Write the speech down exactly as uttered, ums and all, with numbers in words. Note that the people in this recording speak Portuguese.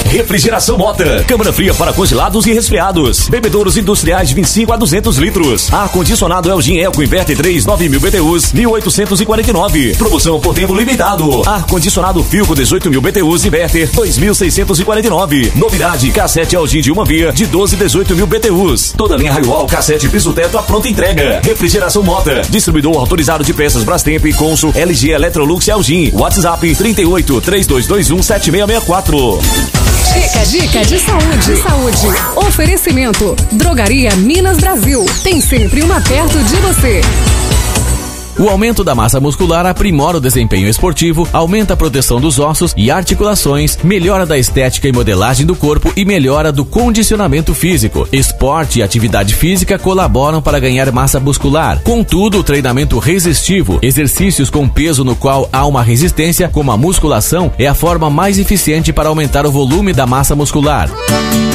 Refrigeração Mota. Câmara fria para congelados e resfriados. Bebedouros industriais de vinte e cinco a duzentos litros. Ar-condicionado Elgin Eco Inverter três, nove mil B T Us, mil oitocentos e quarenta e nove. Promoção por tempo limitado. Ar-condicionado Filco dezoito mil B T Us Inverter dois mil seiscentos e quarenta e nove. Novidade, cassete Elgin de uma via de doze, dezoito mil B T Us. Toda linha Raiwall, cassete piso teto a pronta entrega. Refrigeração Mota. Distribuidor autorizado de peças Brastemp, Consul, L G, Electrolux e Elgin. WhatsApp trinta e oito, três dois dois um, sete seis seis quatro. Dica, dica de saúde. Saúde. Oferecimento. Drogaria Minas Brasil. Tem sempre uma perto de você. O aumento da massa muscular aprimora o desempenho esportivo, aumenta a proteção dos ossos e articulações, melhora da estética e modelagem do corpo e melhora do condicionamento físico. Esporte e atividade física colaboram para ganhar massa muscular. Contudo, o treinamento resistivo, exercícios com peso no qual há uma resistência, como a musculação, é a forma mais eficiente para aumentar o volume da massa muscular.